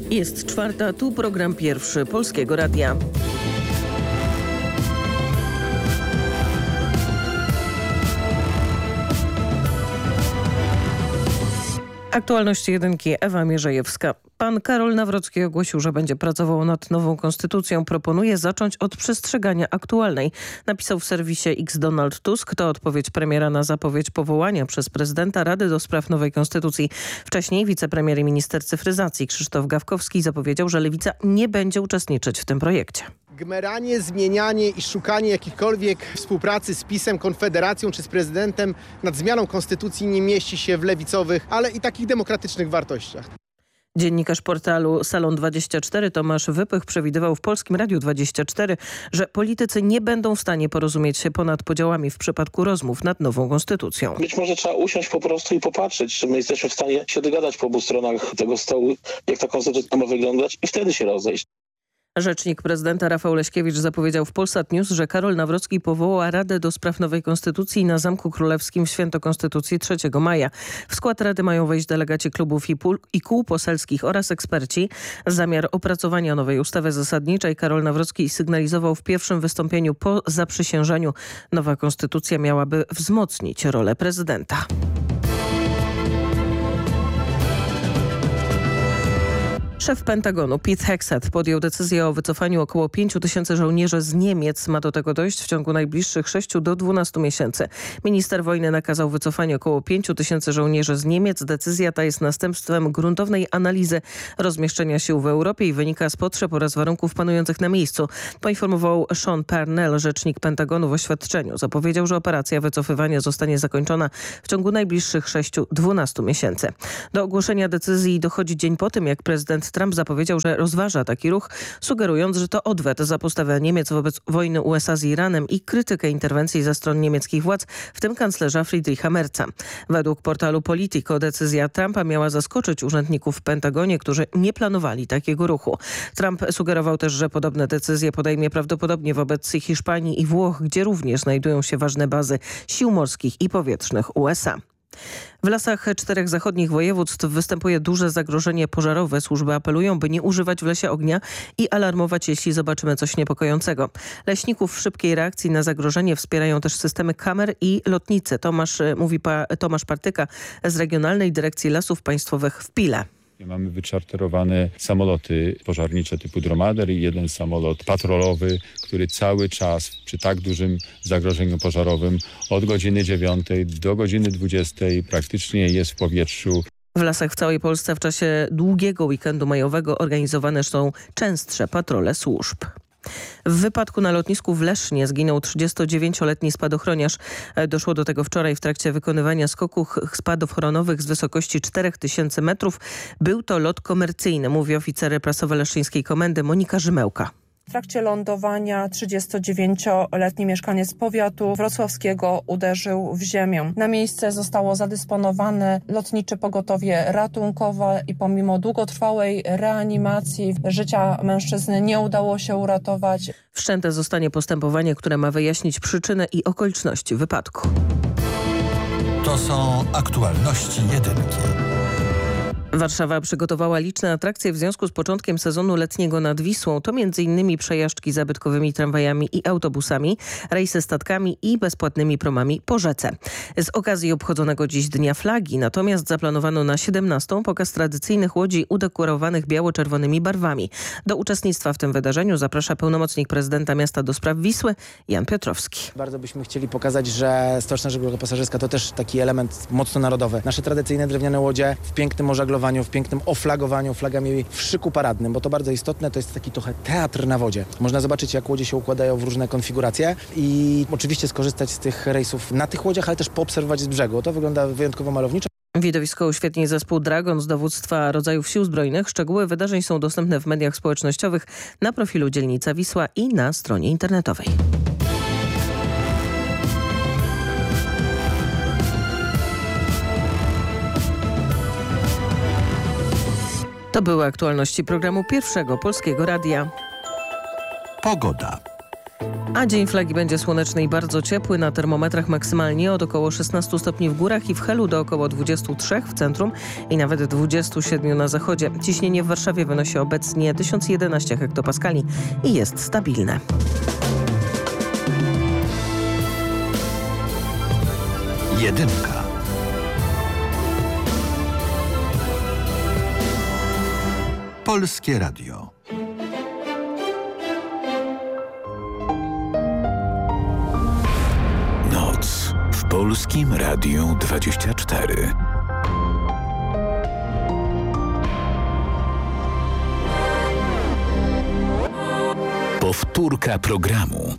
Jest czwarta, tu program pierwszy Polskiego Radia. Aktualności jedynki, Ewa Mierzejewska. Pan Karol Nawrocki ogłosił, że będzie pracował nad nową konstytucją. Proponuje zacząć od przestrzegania aktualnej. Napisał w serwisie X Donald Tusk. To odpowiedź premiera na zapowiedź powołania przez prezydenta Rady do spraw nowej konstytucji. Wcześniej wicepremier i minister cyfryzacji Krzysztof Gawkowski zapowiedział, że Lewica nie będzie uczestniczyć w tym projekcie. Gmeranie, zmienianie i szukanie jakichkolwiek współpracy z PiS-em, Konfederacją czy z prezydentem nad zmianą konstytucji nie mieści się w lewicowych, ale i takich demokratycznych wartościach. Dziennikarz portalu Salon24 Tomasz Wypych przewidywał w Polskim Radiu 24, że politycy nie będą w stanie porozumieć się ponad podziałami w przypadku rozmów nad nową konstytucją. Być może trzeba usiąść po prostu i popatrzeć, czy my jesteśmy w stanie się dogadać po obu stronach tego stołu, jak ta konstytucja ma wyglądać i wtedy się rozejść. Rzecznik prezydenta Rafał Leśkiewicz zapowiedział w Polsat News, że Karol Nawrocki powoła Radę do spraw nowej konstytucji na Zamku Królewskim w Święto Konstytucji 3 maja. W skład Rady mają wejść delegaci klubów i kół poselskich oraz eksperci. Zamiar opracowania nowej ustawy zasadniczej Karol Nawrocki sygnalizował w pierwszym wystąpieniu po zaprzysiężeniu. Nowa konstytucja miałaby wzmocnić rolę prezydenta. Szef Pentagonu Pete Hegseth podjął decyzję o wycofaniu około 5 000 żołnierzy z Niemiec. Ma do tego dojść w ciągu najbliższych 6 do 12 miesięcy. Minister wojny nakazał wycofanie około 5 000 żołnierzy z Niemiec. Decyzja ta jest następstwem gruntownej analizy rozmieszczenia sił w Europie i wynika z potrzeb oraz warunków panujących na miejscu. Poinformował Sean Parnell, rzecznik Pentagonu w oświadczeniu. Zapowiedział, że operacja wycofywania zostanie zakończona w ciągu najbliższych 6-12 miesięcy. Do ogłoszenia decyzji dochodzi dzień po tym, jak prezydent Trump zapowiedział, że rozważa taki ruch, sugerując, że to odwet za postawę Niemiec wobec wojny USA z Iranem i krytykę interwencji ze stron niemieckich władz, w tym kanclerza Friedricha Merza. Według portalu Politico decyzja Trumpa miała zaskoczyć urzędników w Pentagonie, którzy nie planowali takiego ruchu. Trump sugerował też, że podobne decyzje podejmie prawdopodobnie wobec Hiszpanii i Włoch, gdzie również znajdują się ważne bazy sił morskich i powietrznych USA. W lasach 4 zachodnich województw występuje duże zagrożenie pożarowe. Służby apelują, by nie używać w lesie ognia i alarmować, jeśli zobaczymy coś niepokojącego. Leśników w szybkiej reakcji na zagrożenie wspierają też systemy kamer i lotnice. Tomasz Partyka z Regionalnej Dyrekcji Lasów Państwowych w Pile. Mamy wyczarterowane samoloty pożarnicze typu Dromader i jeden samolot patrolowy, który cały czas przy tak dużym zagrożeniu pożarowym od godziny 9 do godziny 20 praktycznie jest w powietrzu. W lasach w całej Polsce w czasie długiego weekendu majowego organizowane są częstsze patrole służb. W wypadku na lotnisku w Lesznie zginął 39-letni spadochroniarz. Doszło do tego wczoraj w trakcie wykonywania skoków spadochronowych z wysokości 4000 metrów. Był to lot komercyjny, mówi oficer prasowy Leszczyńskiej Komendy Monika Rzymełka. W trakcie lądowania 39-letni mieszkaniec powiatu wrocławskiego uderzył w ziemię. Na miejsce zostało zadysponowane lotnicze pogotowie ratunkowe i pomimo długotrwałej reanimacji życia mężczyzny nie udało się uratować. Wszczęte zostanie postępowanie, które ma wyjaśnić przyczynę i okoliczności wypadku. To są aktualności jedynki. Warszawa przygotowała liczne atrakcje w związku z początkiem sezonu letniego nad Wisłą. To m.in. przejażdżki zabytkowymi tramwajami i autobusami, rejsy statkami i bezpłatnymi promami po rzece. Z okazji obchodzonego dziś Dnia Flagi natomiast zaplanowano na 17 pokaz tradycyjnych łodzi udekorowanych biało-czerwonymi barwami. Do uczestnictwa w tym wydarzeniu zaprasza pełnomocnik prezydenta miasta do spraw Wisły Jan Piotrowski. Bardzo byśmy chcieli pokazać, że stoczna żegluga pasażerska to też taki element mocno narodowy. Nasze tradycyjne drewniane łodzie w pięknym ożaglowaniu, w pięknym oflagowaniu, flagami w szyku paradnym, bo to bardzo istotne, to jest taki trochę teatr na wodzie. Można zobaczyć, jak łodzie się układają w różne konfiguracje i oczywiście skorzystać z tych rejsów na tych łodziach, ale też poobserwować z brzegu. To wygląda wyjątkowo malowniczo. Widowisko uświetni zespół Dragon z dowództwa rodzajów sił zbrojnych. Szczegóły wydarzeń są dostępne w mediach społecznościowych, na profilu Dzielnica Wisła i na stronie internetowej. To były aktualności programu Pierwszego Polskiego Radia. Pogoda. A Dzień Flagi będzie słoneczny i bardzo ciepły. Na termometrach maksymalnie od około 16 stopni w górach i w Helu do około 23 w centrum i nawet 27 na zachodzie. Ciśnienie w Warszawie wynosi obecnie 1011 hektopaskali i jest stabilne. Jedynka. Polskie Radio. Noc w Polskim Radiu 24. Powtórka programu.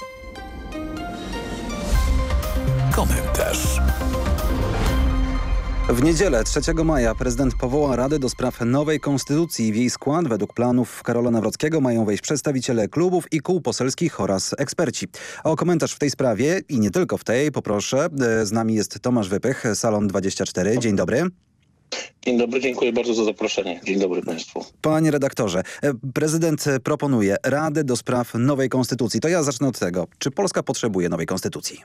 Komentarz. W niedzielę 3 maja prezydent powoła Radę do spraw nowej konstytucji. W jej skład według planów Karola Nawrockiego mają wejść przedstawiciele klubów i kół poselskich oraz eksperci. O komentarz w tej sprawie i nie tylko w tej poproszę. Z nami jest Tomasz Wypych, Salon 24. Dzień dobry. Dzień dobry, dziękuję bardzo za zaproszenie. Dzień dobry Państwu. Panie redaktorze, prezydent proponuje Radę do spraw nowej konstytucji. To ja zacznę od tego. Czy Polska potrzebuje nowej konstytucji?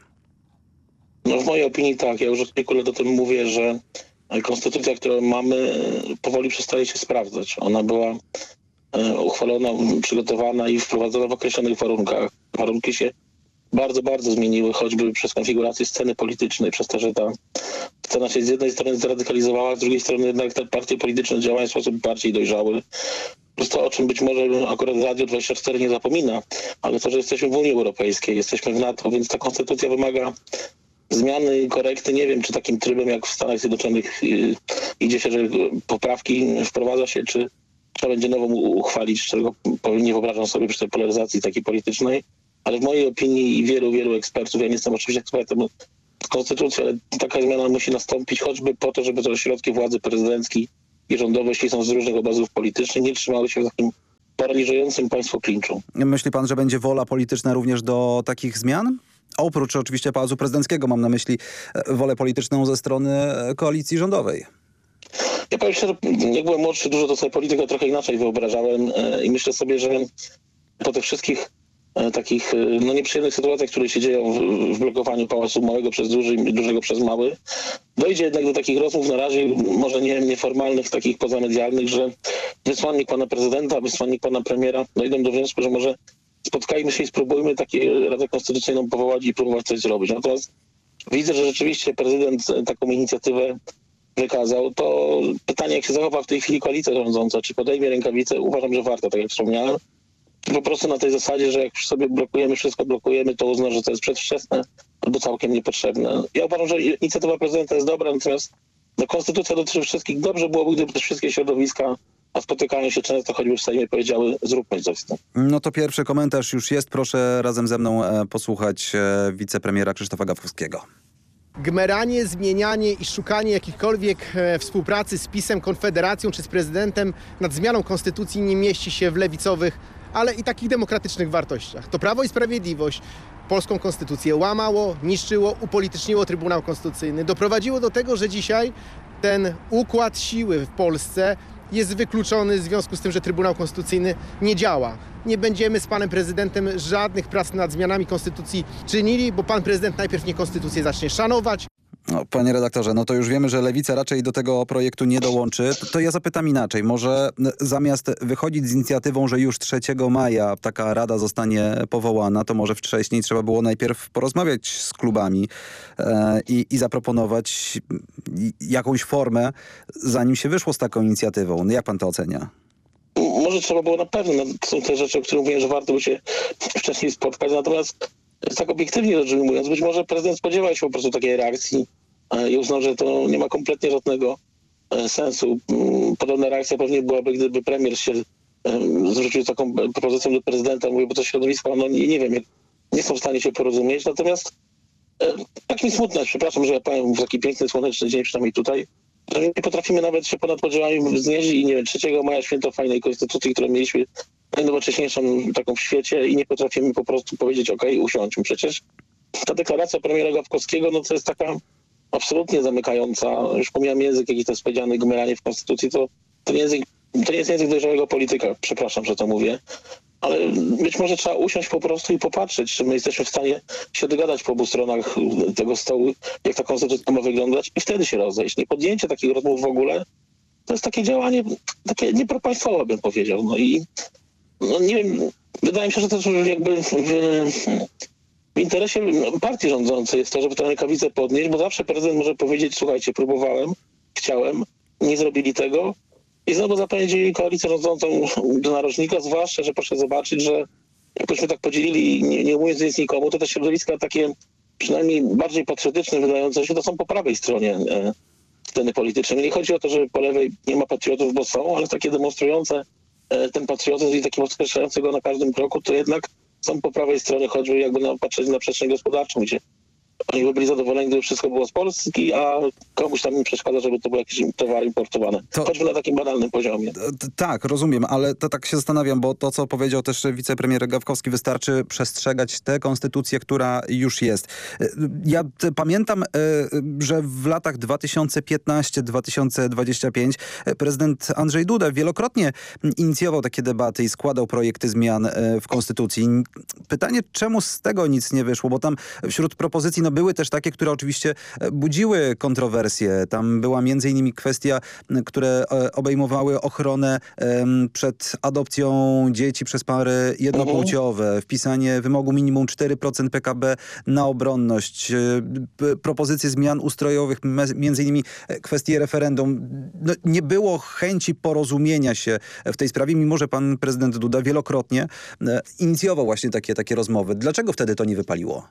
No w mojej opinii tak. Ja już od kilku lat o tym mówię, że konstytucja, którą mamy, powoli przestaje się sprawdzać. Ona była uchwalona, przygotowana i wprowadzona w określonych warunkach. Warunki się bardzo, bardzo zmieniły, choćby przez konfigurację sceny politycznej, przez to, że ta scena się z jednej strony zradykalizowała, z drugiej strony jednak te partie polityczne działają w sposób bardziej dojrzały. Plus to, o czym być może akurat Radio 24 nie zapomina, ale to, że jesteśmy w Unii Europejskiej, jesteśmy w NATO, więc ta konstytucja wymaga zmiany, korekty. Nie wiem, czy takim trybem jak w Stanach Zjednoczonych idzie się, że poprawki wprowadza się, czy trzeba będzie nową uchwalić, czego nie wyobrażam sobie przy tej polaryzacji takiej politycznej. Ale w mojej opinii i wielu ekspertów, ja nie jestem oczywiście ekspertem konstytucji, ale taka zmiana musi nastąpić choćby po to, żeby te ośrodki władzy prezydenckiej i rządowe, jeśli są z różnych obozów politycznych, nie trzymały się w takim paraliżującym państwo klinczu. Myśli pan, że będzie wola polityczna również do takich zmian? Oprócz oczywiście Pałacu Prezydenckiego mam na myśli wolę polityczną ze strony koalicji rządowej. Ja powiem szczerze, jak byłem młodszy, dużo to sobie politykę trochę inaczej wyobrażałem i myślę sobie, że po tych wszystkich takich nieprzyjemnych sytuacjach, które się dzieją w blokowaniu Pałacu Małego przez duży i dużego przez mały, dojdzie jednak do takich rozmów na razie, może nieformalnych, takich pozamedialnych, że wysłannik pana prezydenta, wysłannik pana premiera dojdą do wniosku, że może spotkajmy się i spróbujmy taką Radę Konstytucyjną powołać i próbować coś zrobić. Natomiast widzę, że rzeczywiście prezydent taką inicjatywę wykazał. To pytanie, jak się zachowa w tej chwili koalicja rządząca, czy podejmie rękawice, uważam, że warto, tak jak wspomniałem. Po prostu na tej zasadzie, że jak sobie blokujemy, wszystko blokujemy, to uzna, że to jest przedwczesne albo całkiem niepotrzebne. Ja uważam, że inicjatywa prezydenta jest dobra, natomiast konstytucja dotyczy wszystkich. Dobrze byłoby, gdyby też wszystkie środowiska, a spotykają się często, choćby w Sejmie, powiedziały, zróbmy coś z tym. No to pierwszy komentarz już jest. Proszę razem ze mną posłuchać wicepremiera Krzysztofa Gawkowskiego. Gmeranie, zmienianie i szukanie jakichkolwiek współpracy z PiS-em, Konfederacją czy z prezydentem nad zmianą konstytucji nie mieści się w lewicowych, ale i takich demokratycznych wartościach. To Prawo i Sprawiedliwość polską konstytucję łamało, niszczyło, upolityczniło Trybunał Konstytucyjny. Doprowadziło do tego, że dzisiaj ten układ siły w Polsce jest wykluczony w związku z tym, że Trybunał Konstytucyjny nie działa. Nie będziemy z panem prezydentem żadnych prac nad zmianami konstytucji czynili, bo pan prezydent najpierw nie konstytucję zacznie szanować. No, panie redaktorze, no to już wiemy, że Lewica raczej do tego projektu nie dołączy. To ja zapytam inaczej. Może zamiast wychodzić z inicjatywą, że już 3 maja taka rada zostanie powołana, to może wcześniej trzeba było najpierw porozmawiać z klubami i zaproponować jakąś formę, zanim się wyszło z taką inicjatywą. Jak pan to ocenia? Może trzeba było na pewno. To są te rzeczy, o których mówiłem, że warto by się wcześniej spotkać. Natomiast tak obiektywnie rzecz ujmując, być może prezydent spodziewał się po prostu takiej reakcji i uznał, że to nie ma kompletnie żadnego sensu. Podobna reakcja pewnie byłaby, gdyby premier się zwrócił z taką propozycją do prezydenta, mówię, bo to środowisko, nie wiem, nie są w stanie się porozumieć. Natomiast tak mi smutne, przepraszam, że ja powiem w taki piękny, słoneczny dzień, przynajmniej tutaj, że nie potrafimy nawet się ponad podziałami wznieść i nie wiem, 3 maja święto fajnej konstytucji, którą mieliśmy najnowocześniejszą taką w świecie i nie potrafimy po prostu powiedzieć, usiądźmy. Przecież ta deklaracja premiera Gawkowskiego, to jest taka absolutnie zamykająca, już pomijam język, jaki to jest powiedziany generalnie w konstytucji, to nie jest język dojrzałego polityka, przepraszam, że to mówię. ale być może trzeba usiąść po prostu i popatrzeć, czy my jesteśmy w stanie się dogadać po obu stronach tego stołu, jak ta konstytucja ma wyglądać i wtedy się rozejść. Nie podjęcie takich rozmów w ogóle, to jest takie działanie, takie niepropaństwowe, bym powiedział. No i nie wiem, wydaje mi się, że to jakby w interesie partii rządzącej jest to, żeby tę rękawicę podnieść, bo zawsze prezydent może powiedzieć, słuchajcie, próbowałem, chciałem, nie zrobili tego i znowu zapędzili koalicję rządzącą do narożnika, zwłaszcza, że proszę zobaczyć, że jakbyśmy tak podzielili, nie mówiąc nic nikomu, to te środowiska takie przynajmniej bardziej patriotyczne wydające się, to są po prawej stronie sceny politycznej. Nie chodzi o to, że po lewej nie ma patriotów, bo są, ale takie demonstrujące ten patriotyzm i taki podkreślający go na każdym kroku, to jednak są po prawej stronie, choćby jakby patrzeć na przestrzeń gospodarczą, gdzie oni by byli zadowoleni, gdyby wszystko było z Polski, a komuś tam im przeszkadza, żeby to były jakieś towary importowane. Choćby na takim banalnym poziomie. Tak, rozumiem, ale to tak się zastanawiam, bo to, co powiedział też wicepremier Gawkowski, wystarczy przestrzegać tę konstytucję, która już jest. Ja pamiętam, że w latach 2015-2025 prezydent Andrzej Duda wielokrotnie inicjował takie debaty i składał projekty zmian w konstytucji. Pytanie, czemu z tego nic nie wyszło, bo tam wśród propozycji były też takie, które oczywiście budziły kontrowersje. Tam była między innymi kwestia, które obejmowały ochronę przed adopcją dzieci przez pary jednopłciowe, wpisanie wymogu minimum 4% PKB na obronność, propozycje zmian ustrojowych, między innymi kwestie referendum. No, nie było chęci porozumienia się w tej sprawie, mimo że pan prezydent Duda wielokrotnie inicjował właśnie takie rozmowy. Dlaczego wtedy to nie wypaliło?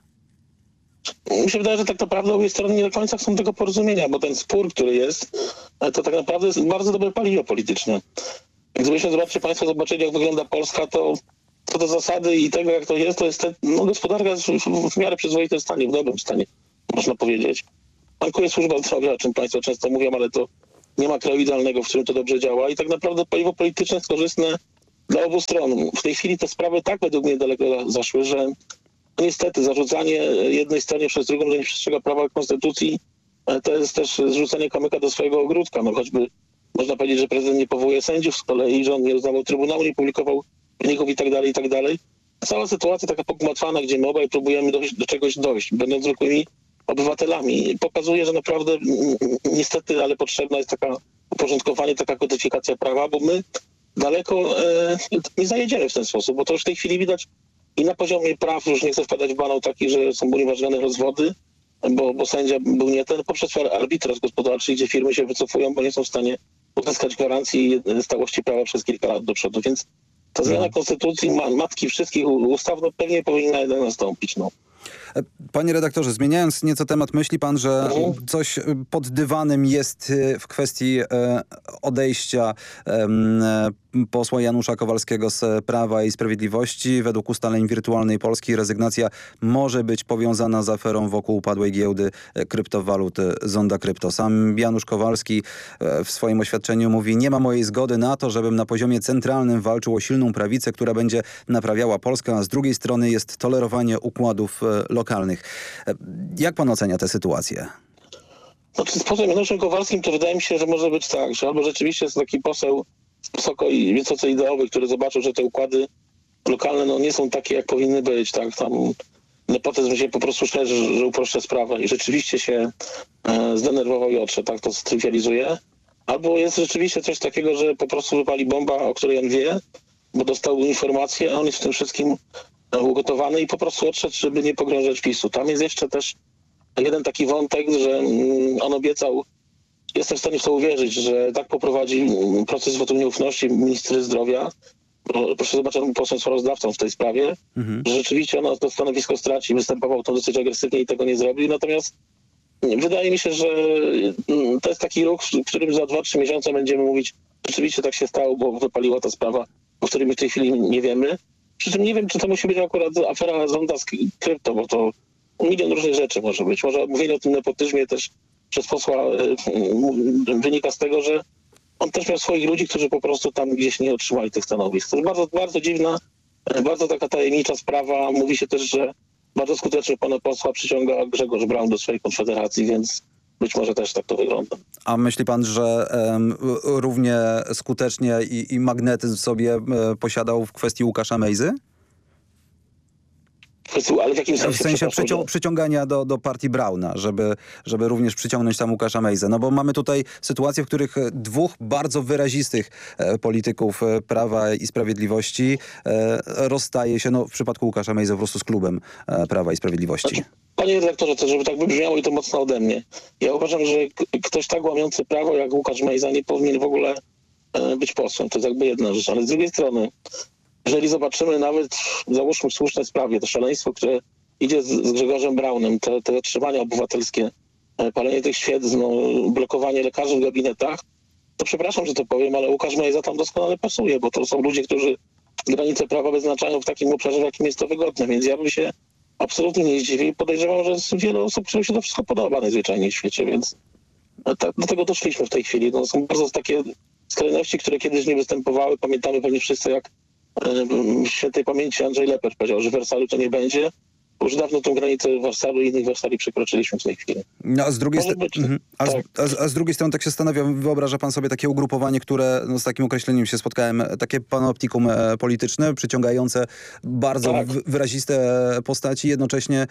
Mi się wydaje, że tak naprawdę obie strony nie do końca chcą tego porozumienia, bo ten spór, który jest, to tak naprawdę jest bardzo dobre paliwo polityczne. Gdybyśmy, Państwo zobaczyli, jak wygląda Polska, to co do zasady i tego, jak to jest, gospodarka jest w miarę przyzwoitym stanie, w dobrym stanie, można powiedzieć. Bankuje służba zdrowia, o czym Państwo często mówią, ale to nie ma kraju idealnego, w którym to dobrze działa i tak naprawdę paliwo polityczne jest korzystne dla obu stron. W tej chwili te sprawy tak według mnie daleko zaszły, że niestety zarzucanie jednej stronie przez drugą, że nie przestrzega prawa konstytucji, to jest też zrzucanie kamyka do swojego ogródka. No choćby można powiedzieć, że prezydent nie powołuje sędziów z kolei, że on nie uznawał trybunału, nie publikował wyników i tak dalej. Cała sytuacja taka pogmatwana, gdzie my obaj próbujemy do czegoś dojść, będąc zwykłymi obywatelami, pokazuje, że naprawdę niestety, ale potrzebna jest taka uporządkowanie, taka kodyfikacja prawa, bo my daleko nie zajedziemy w ten sposób, bo to już w tej chwili widać i na poziomie praw, już nie chcę wpadać w banał taki, że są unieważnione rozwody, bo sędzia był nie ten, poprzez arbitraż gospodarczy, gdzie firmy się wycofują, bo nie są w stanie uzyskać gwarancji stałości prawa przez kilka lat do przodu. Więc ta zmiana konstytucji, matki wszystkich ustaw, pewnie powinna jednak nastąpić. Panie redaktorze, zmieniając nieco temat, myśli pan, że coś pod dywanem jest w kwestii odejścia posła Janusza Kowalskiego z Prawa i Sprawiedliwości? Według ustaleń Wirtualnej Polski rezygnacja może być powiązana z aferą wokół upadłej giełdy kryptowalut Zonda Krypto. Sam Janusz Kowalski w swoim oświadczeniu mówi: nie ma mojej zgody na to, żebym na poziomie centralnym walczył o silną prawicę, która będzie naprawiała Polskę, a z drugiej strony jest tolerowanie układów lokalnych. Jak pan ocenia tę sytuację? Z posłem Januszem Kowalskim to wydaje mi się, że może być tak, że albo rzeczywiście jest taki poseł wysoce ideowy, który zobaczył, że te układy lokalne nie są takie, jak powinny być, tak, tam nepotyzm się po prostu szerzy, że uproszcza sprawę i rzeczywiście się zdenerwował i odszedł, tak, to strywializuje. Albo jest rzeczywiście coś takiego, że po prostu wypali bomba, o której on wie, bo dostał informację, a on jest w tym wszystkim ugotowany i po prostu odszedł, żeby nie pogrążać PiS-u. Tam jest jeszcze też jeden taki wątek, że on obiecał, jestem w stanie w to uwierzyć, że tak poprowadzi proces wotum nieufności ministry zdrowia. Proszę zobaczyć, był posłem sprawozdawcą w tej sprawie, że rzeczywiście ona to stanowisko straci, występował to dosyć agresywnie i tego nie zrobił. Natomiast wydaje mi się, że to jest taki ruch, w którym za 2-3 miesiące będziemy mówić, rzeczywiście tak się stało, bo wypaliła ta sprawa, o której my w tej chwili nie wiemy. Przy czym nie wiem, czy to musi być akurat afera Zonda z krypto, bo to milion różnych rzeczy może być. Może mówienie o tym nepotyzmie też przez posła wynika z tego, że on też miał swoich ludzi, którzy po prostu tam gdzieś nie otrzymali tych stanowisk. To jest bardzo, bardzo dziwna, bardzo taka tajemnicza sprawa. Mówi się też, że bardzo skutecznie pana posła przyciąga Grzegorz Braun do swojej konfederacji, więc być może też tak to wygląda. A myśli pan, że równie skutecznie i magnetyzm sobie posiadał w kwestii Łukasza Mejzy? Ale w jakim sensie? W sensie przyciągania do partii Brauna, żeby również przyciągnąć tam Łukasza Mejzę. No bo mamy tutaj sytuacje, w których dwóch bardzo wyrazistych polityków Prawa i Sprawiedliwości rozstaje się, no w przypadku Łukasza Mejzy po prostu z klubem Prawa i Sprawiedliwości. Panie redaktorze, to żeby tak wybrzmiało i to mocno ode mnie. Ja uważam, że ktoś tak łamiący prawo jak Łukasz Mejza nie powinien w ogóle być posłem. To jest jakby jedna rzecz. Ale z drugiej strony, jeżeli zobaczymy nawet, załóżmy w słusznej sprawie, to szaleństwo, które idzie z Grzegorzem Braunem, te zatrzymania obywatelskie, palenie tych świec, blokowanie lekarzy w gabinetach, to przepraszam, że to powiem, ale Łukasz Mejza tam doskonale pasuje, bo to są ludzie, którzy granice prawa wyznaczają w takim obszarze, w jakim jest to wygodne, więc ja bym się absolutnie nie zdziwił i podejrzewam, że jest wiele osób, którym się to wszystko podoba najzwyczajniej w świecie, więc do tego doszliśmy w tej chwili. No, są bardzo takie skrajności, które kiedyś nie występowały. Pamiętamy pewnie wszyscy, jak w świętej pamięci Andrzej Lepper powiedział, że Wersalu to nie będzie. Już dawno tą granicę Wersalu i innych Wersali przekroczyliśmy w tej chwili. No, a z drugiej strony tak się zastanawiam, wyobraża pan sobie takie ugrupowanie, które z takim określeniem się spotkałem, takie panoptikum polityczne, przyciągające bardzo wyraziste postaci, jednocześnie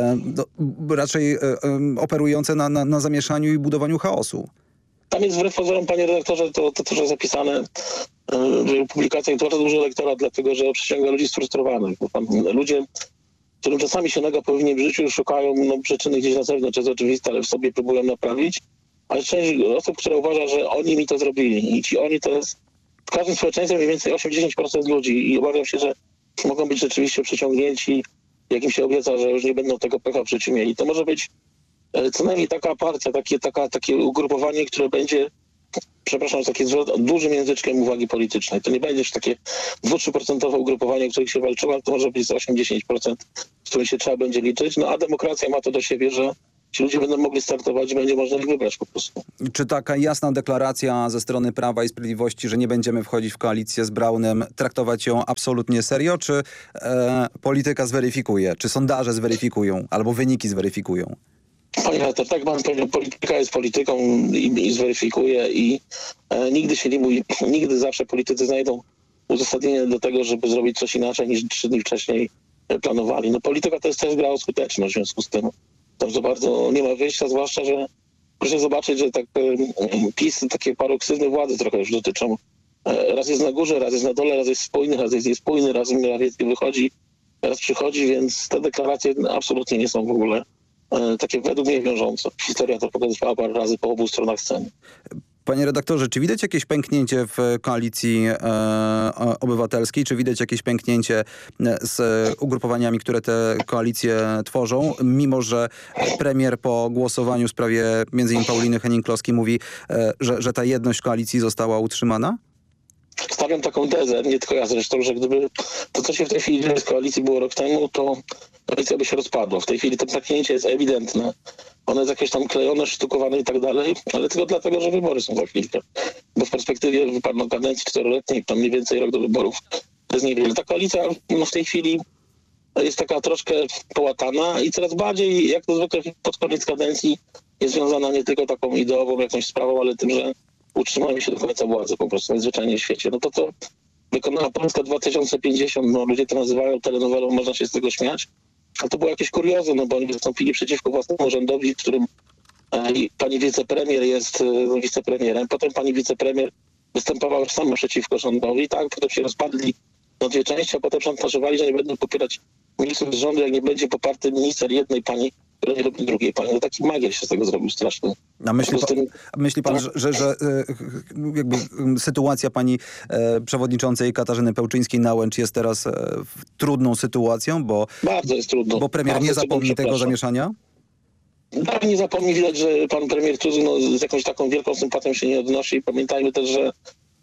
raczej operujące na zamieszaniu i budowaniu chaosu. Tam jest wbrew pozorom, panie redaktorze, to też jest zapisane w publikacjach, to bardzo dużo lektora, dlatego że przyciąga ludzi sfrustrowanych. Ludzie, którym czasami się noga powinien w życiu, szukają przyczyny gdzieś na zewnątrz, jest oczywiste, ale w sobie próbują naprawić. Ale część osób, która uważa, że oni mi to zrobili i ci oni to jest w każdym społeczeństwie mniej więcej 8-10% ludzi i obawiam się, że mogą być rzeczywiście przyciągnięci, jak im się obieca, że już nie będą tego pecha w życiu mieli. To może być co najmniej taka partia, takie ugrupowanie, które będzie, przepraszam, takie dużym języczkiem uwagi politycznej. To nie będzie już takie 2-3% ugrupowanie, których się walczyło, ale to może być 8-10%, z którym się trzeba będzie liczyć. No a demokracja ma to do siebie, że ci ludzie będą mogli startować i będzie można ich wybrać po prostu. Czy taka jasna deklaracja ze strony Prawa i Sprawiedliwości, że nie będziemy wchodzić w koalicję z Braunem, traktować ją absolutnie serio, czy polityka zweryfikuje, czy sondaże zweryfikują, albo wyniki zweryfikują? Panie redaktor, tak pan powiedział, polityka jest polityką i zweryfikuje i nigdy się nie mówi, nigdy zawsze politycy znajdą uzasadnienie do tego, żeby zrobić coś inaczej niż 3 dni wcześniej planowali. No polityka to jest też gra o skuteczność, w związku z tym tam za bardzo nie ma wyjścia, zwłaszcza, że proszę zobaczyć, że tak PiS, takie paroksyzmy władzy trochę już dotyczą. Raz jest na górze, raz jest na dole, raz jest spójny, raz jest niespójny, raz Morawiecki wychodzi, raz przychodzi, więc te deklaracje absolutnie nie są w ogóle takie według mnie wiążące. Historia to pokazywała parę razy po obu stronach sceny. Panie redaktorze, czy widać jakieś pęknięcie w koalicji obywatelskiej? Czy widać jakieś pęknięcie z ugrupowaniami, które te koalicje tworzą? Mimo że premier po głosowaniu w sprawie m.in. Pauliny Henning-Kloski mówi, że ta jedność koalicji została utrzymana? Stawiam taką tezę, nie tylko ja zresztą, że gdyby to, co się w tej chwili dzieje z koalicji było rok temu, to koalicja by się rozpadła. W tej chwili to pęknięcie jest ewidentne. Ono jest jakieś tam klejone, sztukowane i tak dalej, ale tylko dlatego, że wybory są za chwilkę. Bo w perspektywie wypadną kadencji 4-letniej, tam mniej więcej rok do wyborów, to jest niewiele. Ta koalicja w tej chwili jest taka troszkę połatana i coraz bardziej, jak to zwykle pod koniec kadencji, jest związana nie tylko taką ideową jakąś sprawą, ale tym, że utrzymamy się do końca władzy po prostu najzwyczajniej w świecie. No to co wykonała Polska 2050, no ludzie to nazywają telenowelą, można się z tego śmiać, ale to było jakieś kuriozum, no bo oni wystąpili przeciwko własnemu rządowi, w którym pani wicepremier jest wicepremierem, potem pani wicepremier występowała sama przeciwko rządowi, tak, potem się rozpadli na 2 części, a potem szantażowali, że nie będą popierać ministrów z rządu, jak nie będzie poparty minister jednej pani, która nie lubi drugiej pani. No taki magier się z tego zrobił straszny. A myśli pan, że jakby sytuacja pani przewodniczącej Katarzyny Pełczyńskiej-Nałęcz jest teraz trudną sytuacją, bo bardzo jest trudno. Bo premier nie zapomni tego zamieszania? Tak, nie zapomni. Widać, że pan premier Tusk z jakąś taką wielką sympatią się nie odnosi i pamiętajmy też, że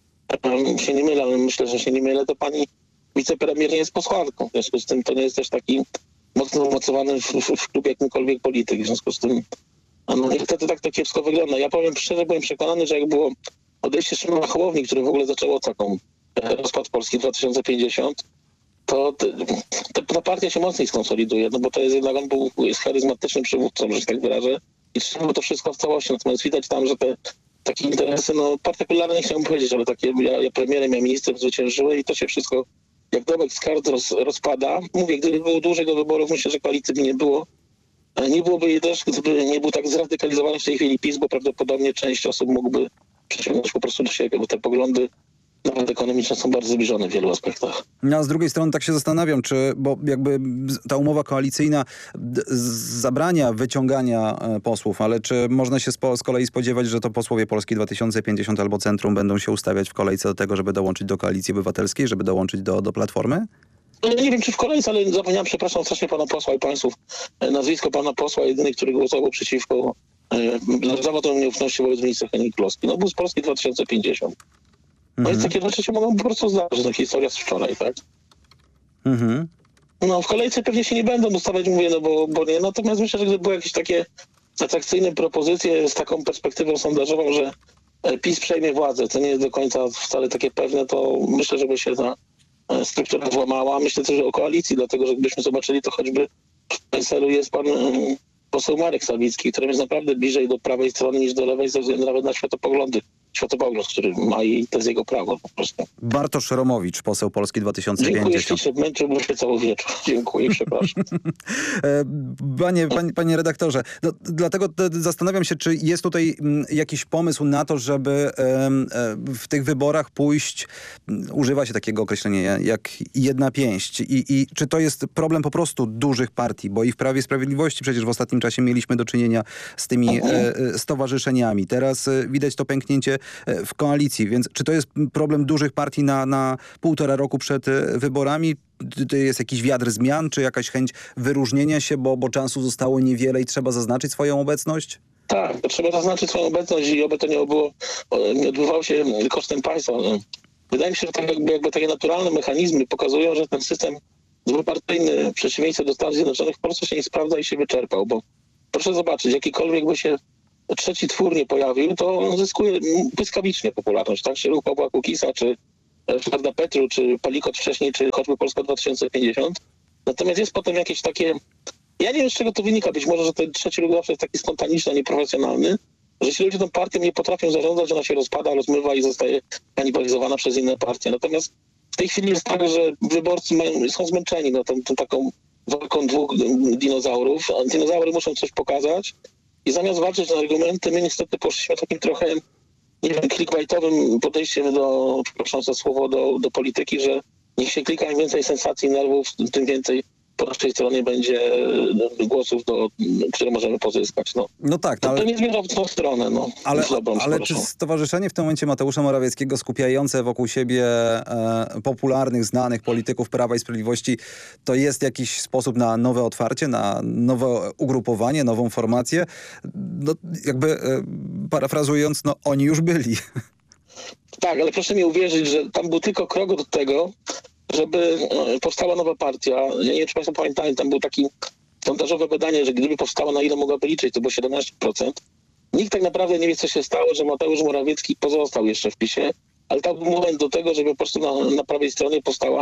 się nie mylę, ale myślę, że się nie mylę, to pani wicepremier nie jest posłanką. W związku z tym to nie jest też taki mocno umocowany w klubie jakimkolwiek polityk. W związku z tym niestety tak to kiepsko wygląda. Ja powiem szczerze, byłem przekonany, że jak było odejście Szymona Hołowni, który w ogóle zaczęło taką rozpad Polski 2050, to ta partia się mocniej skonsoliduje, no bo to jest jednak, jest charyzmatycznym przywódcą, że się tak wyrażę. i trzeba to wszystko w całości. Natomiast widać tam, że te takie interesy, partykularne nie chciałbym powiedzieć, ale takie ja premierem, ja ministrem zwyciężyły i to się wszystko jak dołek z kart rozpada. Mówię, gdyby było dłużej do wyborów, myślę, że koalicji by nie było. Nie byłoby jej też, gdyby nie był tak zradykalizowany w tej chwili PiS, bo prawdopodobnie część osób mógłby przyciągnąć po prostu do siebie, bo te poglądy nawet ekonomiczne są bardzo zbliżone w wielu aspektach. No, a z drugiej strony tak się zastanawiam, bo jakby ta umowa koalicyjna zabrania wyciągania posłów, ale czy można się z kolei spodziewać, że to posłowie Polski 2050 albo Centrum będą się ustawiać w kolejce do tego, żeby dołączyć do Koalicji Obywatelskiej, żeby dołączyć do Platformy? Nie wiem, czy w kolejce, ale zapomniałem, przepraszam strasznie pana posła i państwów. Nazwisko pana posła, jedyny, który głosował przeciwko zawodom nieufności wobec ministra Henryk Kloski. Był z Polski 2050. No i takie rzeczy się mogą po prostu zdarzyć. To historia z wczoraj, tak? W kolejce pewnie się nie będą ustawiać, mówię, bo nie. Natomiast myślę, że gdyby były jakieś takie atrakcyjne propozycje z taką perspektywą sondażową, że PiS przejmie władzę, co nie jest do końca wcale takie pewne, to myślę, żeby się ta struktura złamała. Myślę też o koalicji, dlatego że gdybyśmy zobaczyli, to choćby w PSL-u jest pan poseł Marek Sawicki, który jest naprawdę bliżej do prawej strony niż do lewej ze względu nawet na światopogląd, który ma i to jest jego prawo po prostu. Bartosz Romowicz, poseł Polski 2050. Dziękuję ślicznie, męczyłbym się cały wieczór. Dziękuję, przepraszam. Panie redaktorze, dlatego zastanawiam się, czy jest tutaj jakiś pomysł na to, żeby w tych wyborach pójść, używa się takiego określenia jak jedna pięść i czy to jest problem po prostu dużych partii, bo i w Prawie i Sprawiedliwości przecież w ostatnim czasie mieliśmy do czynienia z tymi stowarzyszeniami. Teraz widać to pęknięcie w koalicji, więc czy to jest problem dużych partii na 1,5 roku przed wyborami? To jest jakiś wiatr zmian, czy jakaś chęć wyróżnienia się, bo czasu zostało niewiele i trzeba zaznaczyć swoją obecność? Tak, to trzeba zaznaczyć swoją obecność i oby to nie odbywało się kosztem państwa. Wydaje mi się, że tak jakby takie naturalne mechanizmy pokazują, że ten system dwupartyjny w przeciwieństwie do Stanów Zjednoczonych w Polsce się nie sprawdza i się wyczerpał, bo proszę zobaczyć, jakikolwiek by się trzeci twór nie pojawił, to on zyskuje błyskawicznie popularność, tak? Czy ruch Pawła Kukisa, czy Ryszarda Petru, czy Palikot wcześniej, czy choćby Polska 2050. Natomiast jest potem jakieś takie... Ja nie wiem, z czego to wynika. Być może, że ten trzeci ruch zawsze jest taki spontaniczny, nieprofesjonalny, że ci ludzie tą partią nie potrafią zarządzać, ona się rozpada, rozmywa i zostaje kanibalizowana przez inne partie. Natomiast w tej chwili jest tak, że wyborcy są zmęczeni tą taką walką dwóch dinozaurów. A dinozaury muszą coś pokazać i zamiast walczyć na argumenty, my niestety poszliśmy takim trochę, nie wiem, clickbaitowym podejściem przepraszam za słowo, do polityki, że niech się klika, im więcej sensacji, nerwów, tym więcej po naszej stronie będzie głosów, które możemy pozyskać. No tak. To nie zmierza w tą stronę. Ale czy stowarzyszenie w tym momencie Mateusza Morawieckiego skupiające wokół siebie popularnych, znanych polityków Prawa i Sprawiedliwości, to jest jakiś sposób na nowe otwarcie, na nowe ugrupowanie, nową formację? Parafrazując, oni już byli. Tak, ale proszę mi uwierzyć, że tam był tylko krok do tego, żeby powstała nowa partia. Ja nie wiem, czy państwo pamiętają, tam był taki sondażowe badanie, że gdyby powstała, na ile mogłaby liczyć, to było 17%. Nikt tak naprawdę nie wie, co się stało, że Mateusz Morawiecki pozostał jeszcze w PiS-ie, ale tam był moment do tego, żeby po prostu na prawej stronie powstała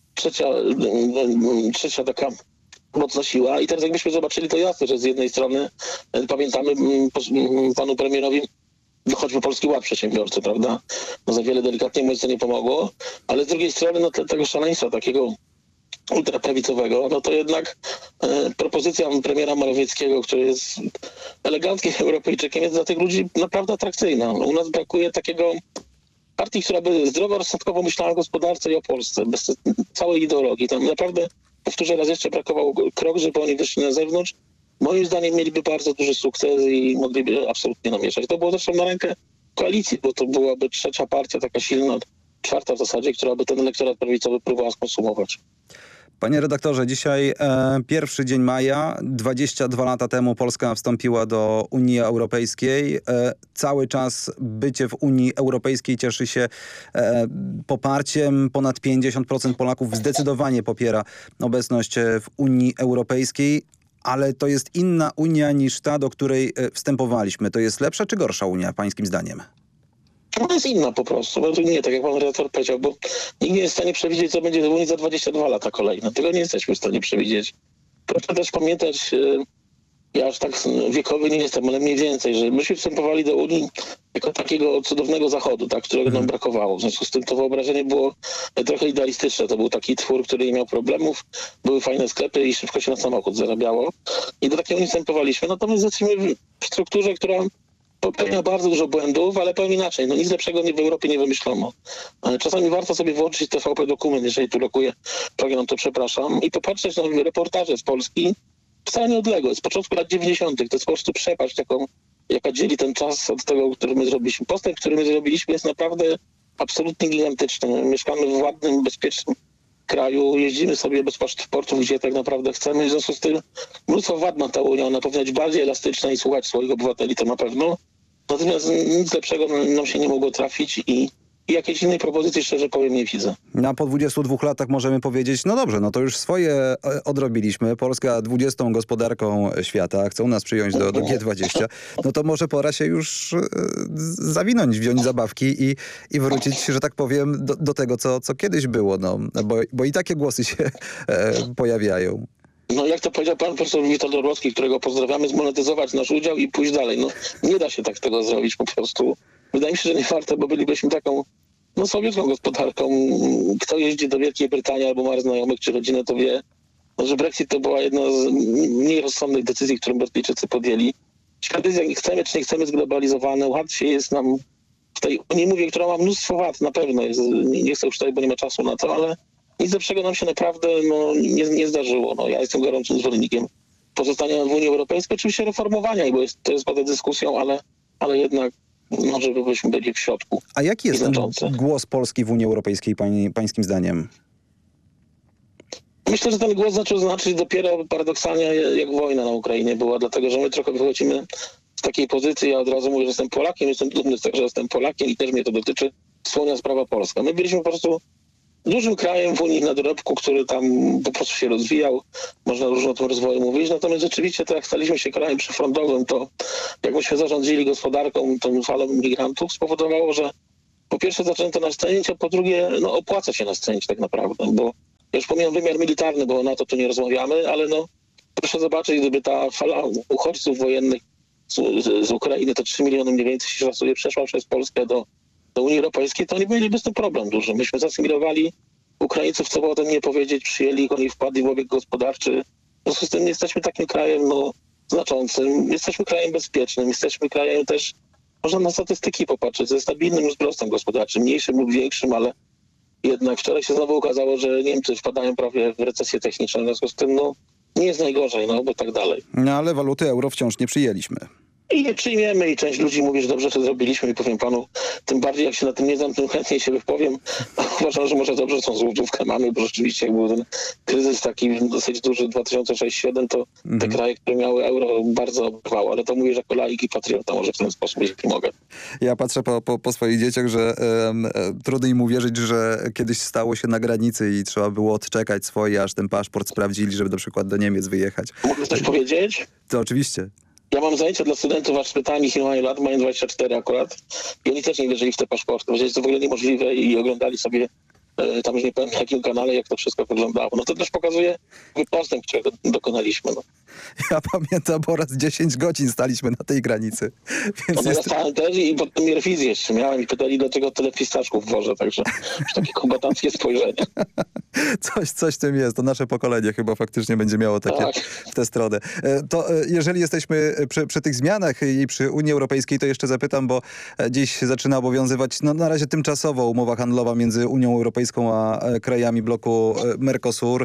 trzecia taka mocna siła. I teraz jakbyśmy zobaczyli, to jasne, że z jednej strony pamiętamy panu premierowi choćby Polski Ład Przedsiębiorcy, prawda? Za wiele delikatnie mówiąc to nie pomogło, ale z drugiej strony tego szaleństwa takiego ultraprawicowego, to jednak propozycja premiera Morawieckiego, który jest eleganckim Europejczykiem, jest dla tych ludzi naprawdę atrakcyjna. U nas brakuje takiego partii, która by zdroworozsądkowo myślała o gospodarce i o Polsce, bez całej ideologii. Tam naprawdę, powtórzę raz jeszcze, brakowało krok, żeby oni wyszli na zewnątrz. Moim zdaniem mieliby bardzo duży sukces i mogliby absolutnie namieszać. To było zresztą na rękę koalicji, bo to byłaby trzecia partia, taka silna, czwarta w zasadzie, która by ten elektorat prawicowy próbowała skonsumować. Panie redaktorze, dzisiaj pierwszy dzień maja, 22 lata temu Polska wstąpiła do Unii Europejskiej. Cały czas bycie w Unii Europejskiej cieszy się poparciem. Ponad 50% Polaków zdecydowanie popiera obecność w Unii Europejskiej. Ale to jest inna Unia niż ta, do której wstępowaliśmy. To jest lepsza czy gorsza Unia, pańskim zdaniem? To jest inna po prostu. Nie, tak jak pan redaktor powiedział, bo nikt nie jest w stanie przewidzieć, co będzie w Unii za 22 lata kolejne. Tego nie jesteśmy w stanie przewidzieć. Proszę też pamiętać, ja aż tak wiekowy nie jestem, ale mniej więcej, że myśmy wstępowali do Unii jako takiego cudownego zachodu, tak, którego nam brakowało. W związku z tym to wyobrażenie było trochę idealistyczne. To był taki twór, który nie miał problemów, były fajne sklepy i szybko się na samochód zarabiało. I do takiej Unii wstępowaliśmy. Natomiast jesteśmy w strukturze, która popełnia bardzo dużo błędów, ale powiem inaczej. No nic lepszego w Europie nie wymyślono. Czasami warto sobie włączyć TVP Dokument, jeżeli tu lokuje program, to przepraszam, i popatrzeć na reportaże z Polski, wcale nieodległe, z początku lat 90. To jest po prostu przepaść, jaka dzieli ten czas od tego, który my zrobiliśmy. Postęp, który my zrobiliśmy, jest naprawdę absolutnie gigantyczny. Mieszkamy w ładnym, bezpiecznym kraju, jeździmy sobie bez paszportów, gdzie tak naprawdę chcemy. W związku z tym mnóstwo wad ma ta Unia, ona powinna być bardziej elastyczna i słuchać swoich obywateli, to na pewno. Natomiast nic lepszego nam się nie mogło trafić i jakiejś innej propozycji, szczerze powiem, nie widzę. A po 22 latach możemy powiedzieć, no dobrze, no to już swoje odrobiliśmy. Polska 20. gospodarką świata, chcą nas przyjąć do G20. No to może pora się już zawinąć, wziąć zabawki i wrócić, że tak powiem, do tego, co kiedyś było. No, bo i takie głosy się pojawiają. No jak to powiedział pan profesor Witold Orłowski, którego pozdrawiamy, zmonetyzować nasz udział i pójść dalej. No nie da się tak tego zrobić po prostu. Wydaje mi się, że nie warto, bo bylibyśmy taką sowiecką gospodarką. Kto jeździ do Wielkiej Brytanii albo ma znajomych czy rodzinę, to wie, że Brexit to była jedna z mniej rozsądnych decyzji, którą Brytyjczycy podjęli. Świat jest, jak chcemy czy nie chcemy, zglobalizowany. Łatwiej jest nam w tej Unii, mówię, która ma mnóstwo wad, na pewno jest. Nie chcę już tutaj, bo nie ma czasu na to, ale nic lepszego nam się naprawdę nie zdarzyło. No, ja jestem gorącym zwolennikiem pozostania w Unii Europejskiej, oczywiście reformowania, bo to jest poza dyskusją, ale jednak żebyśmy byli w środku. A jaki jest ten głos Polski w Unii Europejskiej, pańskim zdaniem? Myślę, że ten głos zaczął znaczyć dopiero paradoksalnie, jak wojna na Ukrainie była, dlatego że my trochę wychodzimy z takiej pozycji, ja od razu mówię, że jestem Polakiem, jestem dumny z tego, że jestem Polakiem i też mnie to dotyczy, słania sprawa polska. My byliśmy po prostu dużym krajem w Unii na dorobku, który tam po prostu się rozwijał. Można różno o tym rozwoju mówić. Natomiast rzeczywiście to jak staliśmy się krajem przyfrontowym, to jak myśmy zarządzili gospodarką, tą falą migrantów, spowodowało, że po pierwsze zaczęto nas cenić, a po drugie opłaca się nas cenić tak naprawdę. Bo ja już pomijam wymiar militarny, bo na to tu nie rozmawiamy, ale proszę zobaczyć, gdyby ta fala uchodźców wojennych z Ukrainy, to 3 miliony mniej więcej się szacuje, przeszła przez Polskę do Unii Europejskiej, to oni mieliby z tym problem duży. Myśmy zasymilowali Ukraińców, co było o tym nie powiedzieć, przyjęli ich, oni wpadli w obieg gospodarczy. W związku z tym nie jesteśmy takim krajem znaczącym, jesteśmy krajem bezpiecznym, jesteśmy krajem też, można na statystyki popatrzeć, ze stabilnym wzrostem gospodarczym, mniejszym lub większym, ale jednak wczoraj się znowu okazało, że Niemcy wpadają prawie w recesję techniczną, w związku z tym nie jest najgorzej, bo tak dalej. No ale waluty euro wciąż nie przyjęliśmy. I nie przyjmiemy i część ludzi mówi, że dobrze to zrobiliśmy i powiem panu, tym bardziej jak się na tym nie znam, tym chętniej się wypowiem. Uważam, że może dobrze, że tą złotówkę mamy, bo rzeczywiście jak był ten kryzys taki dosyć duży 2006-2007, to te kraje, które miały euro, bardzo obywały, ale to mówię, że jako laik i patriota może w ten sposób, jeśli mogę. Ja patrzę po swoich dzieciach, że trudno im uwierzyć, że kiedyś stało się na granicy i trzeba było odczekać swoje, aż ten paszport sprawdzili, żeby na przykład do Niemiec wyjechać. Mogę coś powiedzieć? To oczywiście. Ja mam zajęcia dla studentów, aż pytałem ich, ile mają lat, mają 24 akurat i oni też nie wierzyli w te paszporty. Powiedzieli, że to w ogóle niemożliwe i oglądali sobie tam już nie powiem na jakim kanale, jak to wszystko wyglądało. To też pokazuje postęp, którego dokonaliśmy. Ja pamiętam, bo raz 10 godzin staliśmy na tej granicy. Więc ja stałem też i potem mi rewizję jeszcze miałem i pytali, dlaczego tyle fistaszków wożę, także już takie kombatanckie spojrzenie. Coś w tym jest. To nasze pokolenie chyba faktycznie będzie miało takie w tę stronę. To jeżeli jesteśmy przy tych zmianach i przy Unii Europejskiej, to jeszcze zapytam, bo dziś zaczyna obowiązywać na razie tymczasowo umowa handlowa między Unią Europejską a krajami bloku Mercosur.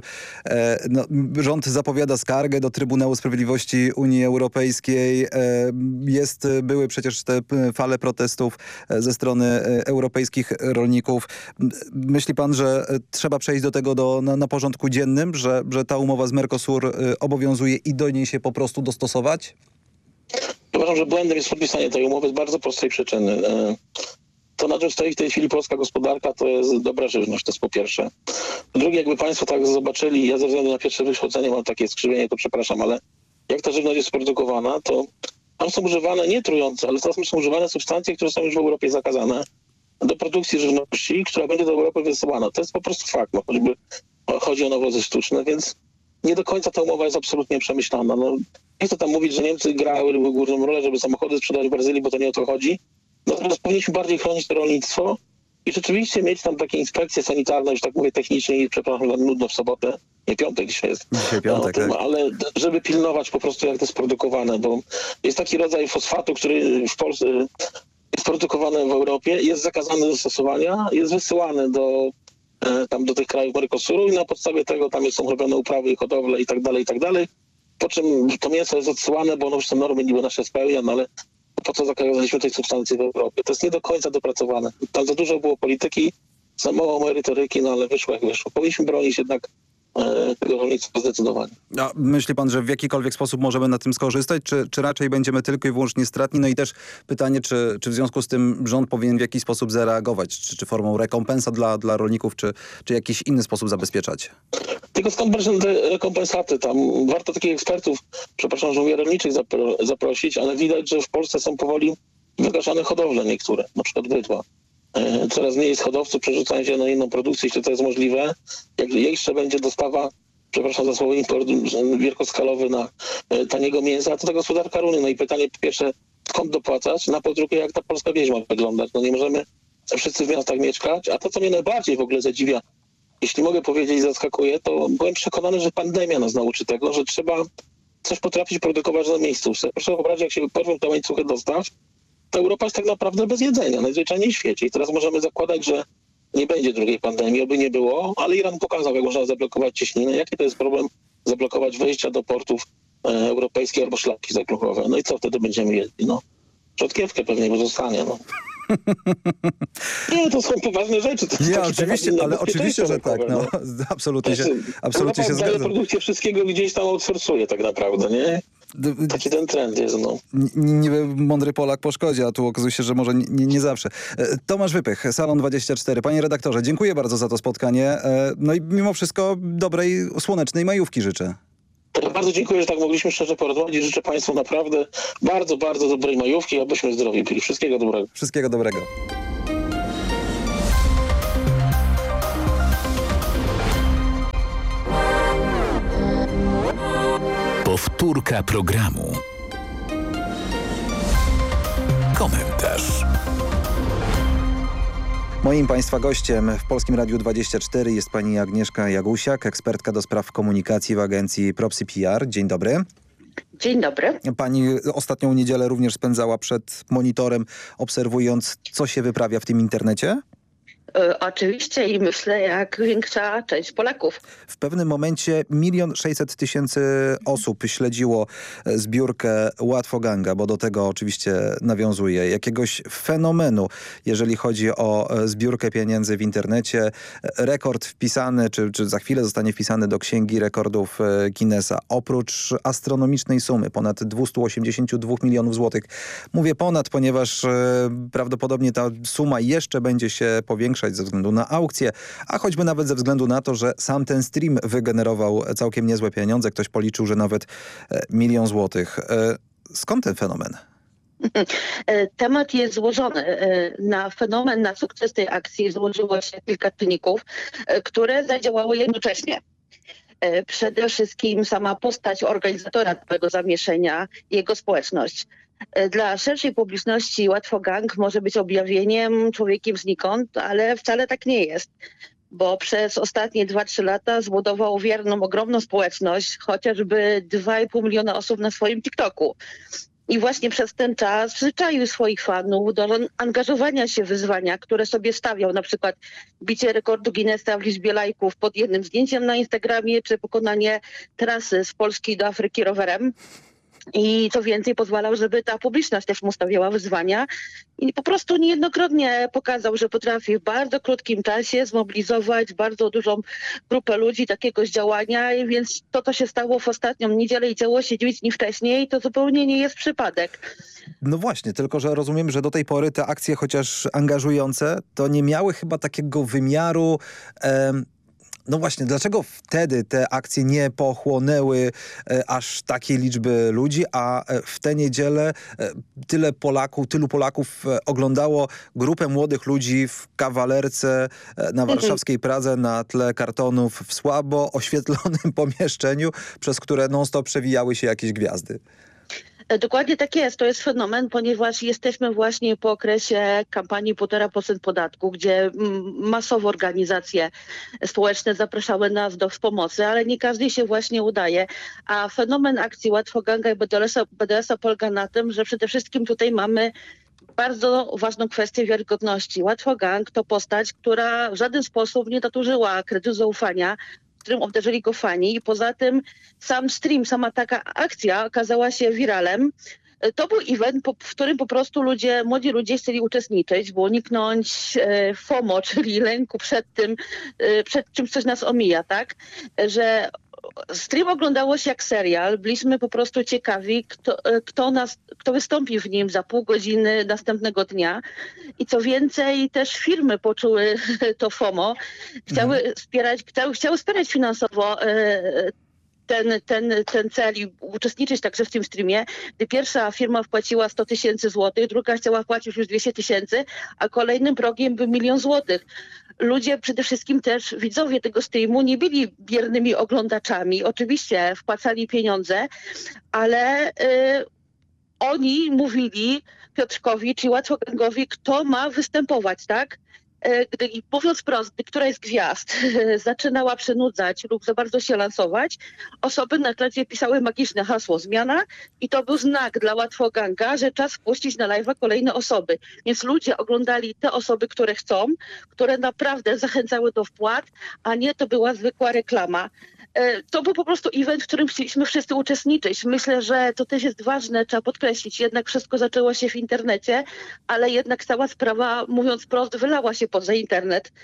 Rząd zapowiada skargę do Trybunału Sprawiedliwości Unii Europejskiej. Były przecież te fale protestów ze strony europejskich rolników. Myśli pan, że trzeba przejść do tego na porządku dziennym, że ta umowa z Mercosur obowiązuje i do niej się po prostu dostosować? Uważam, że błędem jest podpisanie tej umowy z bardzo prostej przyczyny. To, na czym stoi w tej chwili polska gospodarka, to jest dobra żywność, to jest po pierwsze. Po drugie, jakby państwo tak zobaczyli, ja ze względu na pierwsze wychodzenie mam takie skrzywienie, to przepraszam, ale jak ta żywność jest produkowana, to tam są używane nie trujące, ale tam są używane substancje, które są już w Europie zakazane do produkcji żywności, która będzie do Europy wysyłana. To jest po prostu fakt, choćby chodzi o nawozy sztuczne, więc nie do końca ta umowa jest absolutnie przemyślana. No, nie chcę tam mówić, że Niemcy grały główną rolę, żeby samochody sprzedać w Brazylii, bo to nie o to chodzi. Natomiast powinniśmy bardziej chronić to rolnictwo i rzeczywiście mieć tam takie inspekcje sanitarne, już tak mówię technicznie i przepraszam, nudno w sobotę, nie piątek dzisiaj jest, Dzisiaj piątek, tym, tak. ale żeby pilnować po prostu jak to jest produkowane, bo jest taki rodzaj fosfatu, który w Polsce jest produkowany w Europie, jest zakazany do stosowania, jest wysyłany do tych krajów Mercosuru i na podstawie tego tam są robione uprawy i hodowle i tak dalej, po czym to mięso jest odsyłane, bo ono już te normy niby nasze spełnia, no ale po co zakazaliśmy tej substancji w Europie? To jest nie do końca dopracowane. Tam za dużo było polityki, za mało merytoryki, no ale wyszło jak wyszło. Powinniśmy bronić jednak tego rolnictwa zdecydowanie. A myśli pan, że w jakikolwiek sposób możemy na tym skorzystać, czy raczej będziemy tylko i wyłącznie stratni? No i też pytanie, czy w związku z tym rząd powinien w jakiś sposób zareagować? Czy formą rekompensat dla rolników, czy jakiś inny sposób zabezpieczać? Tylko skąd brać te rekompensaty? Tam warto takich ekspertów, przepraszam, że mówię, rolniczych zaprosić, ale widać, że w Polsce są powoli wygaszane hodowle niektóre, na przykład bydła. Coraz mniej jest hodowców, przerzucają się na inną produkcję, jeśli to jest możliwe. Jak jeszcze będzie dostawa, przepraszam za słowo, import wielkoskalowy na taniego mięsa, to ta gospodarka runie. No i pytanie po pierwsze, skąd dopłacać? Na po drugie, jak ta polska wieś ma wyglądać? No nie możemy wszyscy w miastach mieszkać, a to, co mnie najbardziej w ogóle zadziwia, jeśli mogę powiedzieć, zaskakuje, to byłem przekonany, że pandemia nas nauczy tego, że trzeba coś potrafić produkować na miejscu. Proszę wyobrazić, jak się porwą te łańcuchy dostaw, to Europa jest tak naprawdę bez jedzenia, najzwyczajniej w świecie. I teraz możemy zakładać, że nie będzie drugiej pandemii, oby nie było, ale Iran pokazał, jak można zablokować cieśninę. Jaki to jest problem zablokować wejścia do portów europejskich albo szlaki zakluchowe. No i co wtedy będziemy jedli? No, rzodkiewkę pewnie pozostanie, no. Nie, to są poważne rzeczy. To nie, oczywiście, ale oczywiście, że tak. No, absolutnie się zgadzam. Produkcję wszystkiego gdzieś tam outsourcuje tak naprawdę, nie? Taki ten trend jest, no. Niby mądry Polak po szkodzie, a tu okazuje się, że może nie zawsze. Tomasz Wypych, Salon 24. Panie redaktorze, dziękuję bardzo za to spotkanie. No i mimo wszystko dobrej, słonecznej majówki życzę. Bardzo dziękuję, że tak mogliśmy szczerze porozmawiać i życzę Państwu naprawdę bardzo, bardzo dobrej majówki, abyśmy zdrowi byli. Wszystkiego dobrego. Wszystkiego dobrego. Powtórka programu. Komentarz. Moim Państwa gościem w Polskim Radiu 24 jest pani Agnieszka Jagusiak, ekspertka do spraw komunikacji w agencji Propsy PR. Dzień dobry. Dzień dobry. Pani ostatnią niedzielę również spędzała przed monitorem, obserwując, co się wyprawia w tym internecie? Oczywiście i myślę, jak większa część Polaków. W pewnym momencie 1 600 000 osób śledziło zbiórkę Łatwoganga, bo do tego oczywiście nawiązuje, jakiegoś fenomenu, jeżeli chodzi o zbiórkę pieniędzy w internecie. Rekord wpisany, czy za chwilę zostanie wpisany do Księgi Rekordów Guinnessa. Oprócz astronomicznej sumy, ponad 282 milionów złotych. Mówię ponad, ponieważ prawdopodobnie ta suma jeszcze będzie się powiększać ze względu na aukcję, a choćby nawet ze względu na to, że sam ten stream wygenerował całkiem niezłe pieniądze. Ktoś policzył, że nawet 1 000 000 złotych. Skąd ten fenomen? Temat jest złożony. Na fenomen, na sukces tej akcji złożyło się kilka czynników, które zadziałały jednocześnie. Przede wszystkim sama postać organizatora tego zamieszania, jego społeczność. Dla szerszej publiczności Łatwogang może być objawieniem, człowiekiem znikąd, ale wcale tak nie jest, bo przez ostatnie 2-3 lata zbudował wierną, ogromną społeczność, chociażby 2,5 miliona osób na swoim TikToku. I właśnie przez ten czas przyzwyczaił swoich fanów do angażowania się w wyzwania, które sobie stawiał, na przykład bicie rekordu Guinnessa w liczbie lajków pod jednym zdjęciem na Instagramie, czy pokonanie trasy z Polski do Afryki rowerem. I co więcej, pozwalał, żeby ta publiczność też mu stawiała wyzwania i po prostu niejednokrotnie pokazał, że potrafi w bardzo krótkim czasie zmobilizować bardzo dużą grupę ludzi do jakiegoś działania, więc to, co się stało w ostatnią niedzielę i działo się 9 dni wcześniej, to zupełnie nie jest przypadek. No właśnie, tylko że rozumiem, że do tej pory te akcje, chociaż angażujące, to nie miały chyba takiego wymiaru No właśnie, dlaczego wtedy te akcje nie pochłonęły aż takiej liczby ludzi, a w tę niedzielę tylu Polaków oglądało grupę młodych ludzi w kawalerce na warszawskiej Pradze na tle kartonów w słabo oświetlonym pomieszczeniu, przez które non-stop przewijały się jakieś gwiazdy? Dokładnie tak jest. To jest fenomen, ponieważ jesteśmy właśnie po okresie kampanii 1,5% podatku, gdzie masowo organizacje społeczne zapraszały nas do pomocy, ale nie każdy się właśnie udaje. A fenomen akcji Łatwoganga i BDS-a polega na tym, że przede wszystkim tutaj mamy bardzo ważną kwestię wiarygodności. Łatwogang to postać, która w żaden sposób nie nadużyła kredytu zaufania, którym obdarzyli go fani, i poza tym sam stream, sama taka akcja okazała się wiralem. To był event, w którym po prostu młodzi ludzie chcieli uczestniczyć, by uniknąć FOMO, czyli lęku przed czymś, coś nas omija, tak? Że stream oglądało się jak serial, byliśmy po prostu ciekawi, kto wystąpi w nim za pół godziny następnego dnia. I co więcej, też firmy poczuły to FOMO, chciały wspierać finansowo ten cel i uczestniczyć także w tym streamie. Gdy pierwsza firma wpłaciła 100 000 złotych, druga chciała wpłacić już 200 000, a kolejnym progiem był 1 000 000 złotych. Ludzie, przede wszystkim też widzowie tego streamu, nie byli biernymi oglądaczami. Oczywiście wpłacali pieniądze, ale oni mówili Piotrkowi czy Łatwogangowi, kto ma występować, tak? Mówiąc wprost, gdy któraś z gwiazd zaczynała przynudzać lub za bardzo się lansować, osoby na tle pisały magiczne hasło zmiana i to był znak dla Łatwoganga, że czas wpuścić na live'a kolejne osoby. Więc ludzie oglądali te osoby, które chcą, które naprawdę zachęcały do wpłat, a nie to była zwykła reklama. To był po prostu event, w którym chcieliśmy wszyscy uczestniczyć. Myślę, że to też jest ważne, trzeba podkreślić. Jednak wszystko zaczęło się w internecie, ale jednak cała sprawa, mówiąc wprost, wylała się poza internet.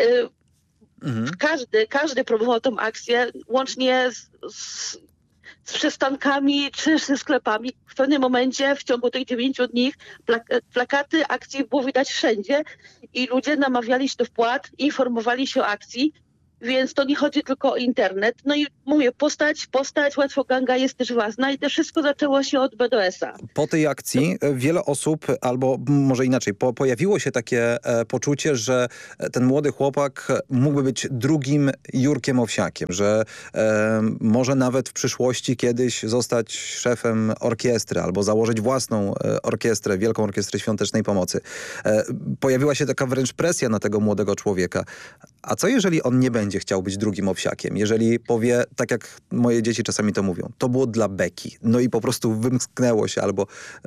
Każdy próbował tą akcję, łącznie z przystankami czy ze sklepami. W pewnym momencie, w ciągu tych 9 dni, plakaty akcji było widać wszędzie i ludzie namawiali się do wpłat, informowali się o akcji. Więc to nie chodzi tylko o internet. No i mówię, postać Łatwoganga jest też ważna i to wszystko zaczęło się od BDS-a. Po tej akcji wiele osób, albo może inaczej, pojawiło się takie poczucie, że ten młody chłopak mógłby być drugim Jurkiem Owsiakiem, że może nawet w przyszłości kiedyś zostać szefem orkiestry albo założyć własną orkiestrę, Wielką Orkiestrę Świątecznej Pomocy. Pojawiła się taka wręcz presja na tego młodego człowieka. A co jeżeli on nie będzie chciał być drugim Owsiakiem? Jeżeli powie, tak jak moje dzieci czasami to mówią, to było dla beki. No i po prostu wymsknęło się albo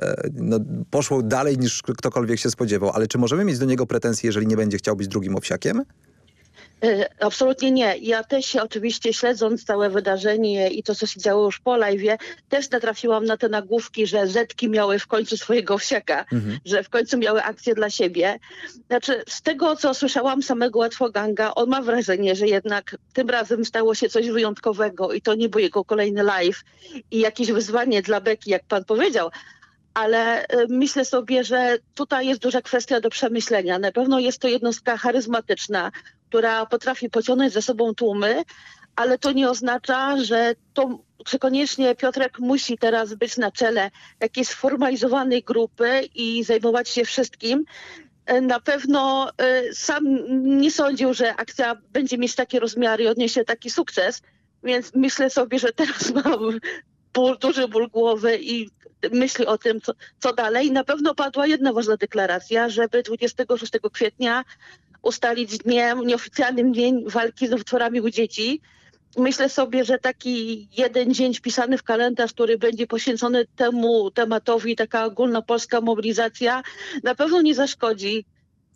poszło dalej niż ktokolwiek się spodziewał. Ale czy możemy mieć do niego pretensje, jeżeli nie będzie chciał być drugim Owsiakiem? Absolutnie nie. Ja też się oczywiście, śledząc całe wydarzenie i to, co się działo już po live'ie, też natrafiłam na te nagłówki, że Zetki miały w końcu swojego Owsiaka, że w końcu miały akcję dla siebie. Znaczy, z tego, co słyszałam samego Łatwoganga, on ma wrażenie, że jednak tym razem stało się coś wyjątkowego i to nie był jego kolejny live i jakieś wyzwanie dla beki, jak pan powiedział. Ale myślę sobie, że tutaj jest duża kwestia do przemyślenia. Na pewno jest to jednostka charyzmatyczna, która potrafi pociągnąć za sobą tłumy, ale to nie oznacza, że koniecznie Piotrek musi teraz być na czele jakiejś sformalizowanej grupy i zajmować się wszystkim. Na pewno sam nie sądził, że akcja będzie mieć takie rozmiary i odniesie taki sukces, więc myślę sobie, że teraz mam duży ból głowy i myśli o tym, co dalej. Na pewno padła jedna ważna deklaracja, żeby 26 kwietnia ustalić nieoficjalnym dzień walki z nowotworami u dzieci. Myślę sobie, że taki jeden dzień wpisany w kalendarz, który będzie poświęcony temu tematowi, taka ogólnopolska mobilizacja, na pewno nie zaszkodzi.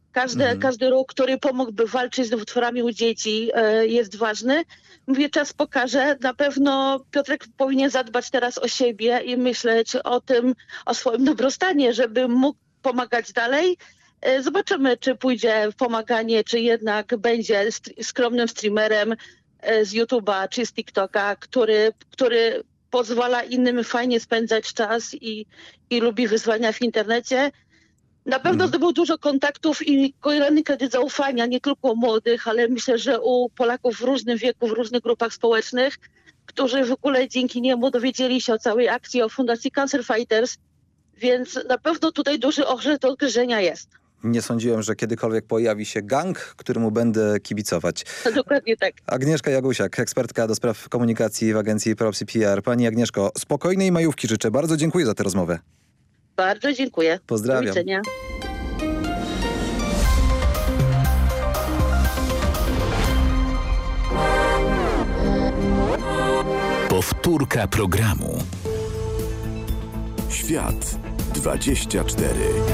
Każdy ruch, który pomógłby walczyć z nowotworami u dzieci, jest ważny. Mówię, czas pokaże. Na pewno Piotrek powinien zadbać teraz o siebie i myśleć o tym, o swoim dobrostanie, żeby mógł pomagać dalej. Zobaczymy, czy pójdzie w pomaganie, czy jednak będzie skromnym streamerem z YouTube'a czy z TikToka, który pozwala innym fajnie spędzać czas i lubi wyzwania w internecie. Na pewno zdobył dużo kontaktów i kolejny kredyt zaufania, nie tylko młodych, ale myślę, że u Polaków w różnym wieku, w różnych grupach społecznych, którzy w ogóle dzięki niemu dowiedzieli się o całej akcji, o Fundacji Cancer Fighters, więc na pewno tutaj duży orzech do odgryzienia jest. Nie sądziłem, że kiedykolwiek pojawi się gang, któremu będę kibicować. Dokładnie tak. Agnieszka Jagusiak, ekspertka do spraw komunikacji w agencji Propsy PR. Pani Agnieszko, spokojnej majówki życzę. Bardzo dziękuję za tę rozmowę. Bardzo dziękuję. Pozdrawiam. Do widzenia. Powtórka programu. Świat 24.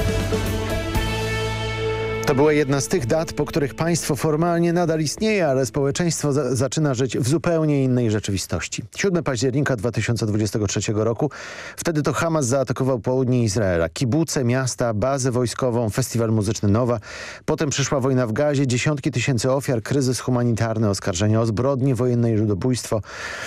To była jedna z tych dat, po których państwo formalnie nadal istnieje, ale społeczeństwo zaczyna żyć w zupełnie innej rzeczywistości. 7 października 2023 roku. Wtedy to Hamas zaatakował południe Izraela. Kibuce, miasta, bazę wojskową, festiwal muzyczny Nowa. Potem przyszła wojna w Gazie, dziesiątki tysięcy ofiar, kryzys humanitarny, oskarżenia o zbrodnie wojenne i ludobójstwo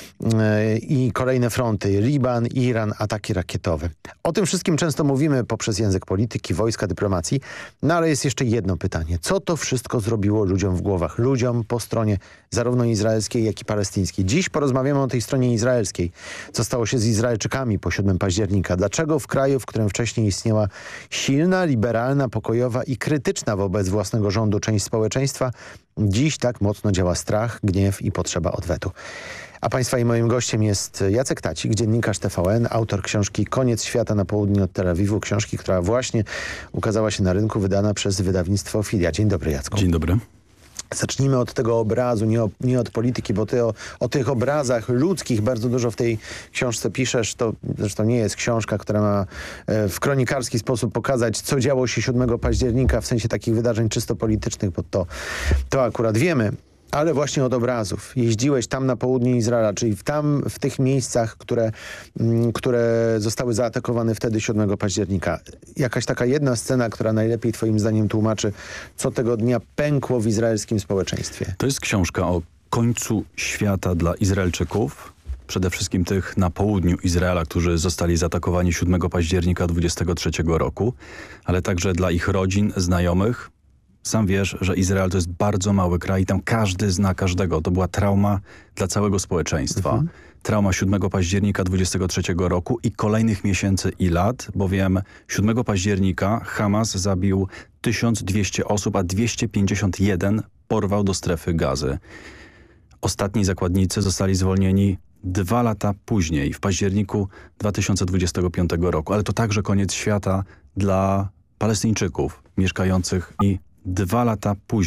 i kolejne fronty. Liban, Iran, ataki rakietowe. O tym wszystkim często mówimy poprzez język polityki, wojska, dyplomacji. No ale jest jeszcze jedno pytanie. Co to wszystko zrobiło ludziom w głowach? Ludziom po stronie zarówno izraelskiej, jak i palestyńskiej. Dziś porozmawiamy o tej stronie izraelskiej. Co stało się z Izraelczykami po 7 października? Dlaczego w kraju, w którym wcześniej istniała silna, liberalna, pokojowa i krytyczna wobec własnego rządu część społeczeństwa, dziś tak mocno działa strach, gniew i potrzeba odwetu? A państwa i moim gościem jest Jacek Tacik, dziennikarz TVN, autor książki Koniec świata na południe od Tel Awiwu. Książki, która właśnie ukazała się na rynku, wydana przez wydawnictwo Filia. Dzień dobry, Jacku. Dzień dobry. Zacznijmy od tego obrazu, nie od polityki, bo ty o tych obrazach ludzkich bardzo dużo w tej książce piszesz. To zresztą nie jest książka, która ma w kronikarski sposób pokazać, co działo się 7 października w sensie takich wydarzeń czysto politycznych, bo to akurat wiemy. Ale właśnie od obrazów. Jeździłeś tam na południe Izraela, czyli w tych miejscach, które zostały zaatakowane wtedy 7 października. Jakaś taka jedna scena, która najlepiej twoim zdaniem tłumaczy, co tego dnia pękło w izraelskim społeczeństwie. To jest książka o końcu świata dla Izraelczyków. Przede wszystkim tych na południu Izraela, którzy zostali zaatakowani 7 października 23 roku, ale także dla ich rodzin, znajomych. Sam wiesz, że Izrael to jest bardzo mały kraj i tam każdy zna każdego. To była trauma dla całego społeczeństwa. Trauma 7 października 23 roku i kolejnych miesięcy i lat, bowiem 7 października Hamas zabił 1200 osób, a 251 porwał do strefy Gazy. Ostatni zakładnicy zostali zwolnieni 2 lata później, w październiku 2025 roku. Ale to także koniec świata dla Palestyńczyków mieszkających i 2 lata później.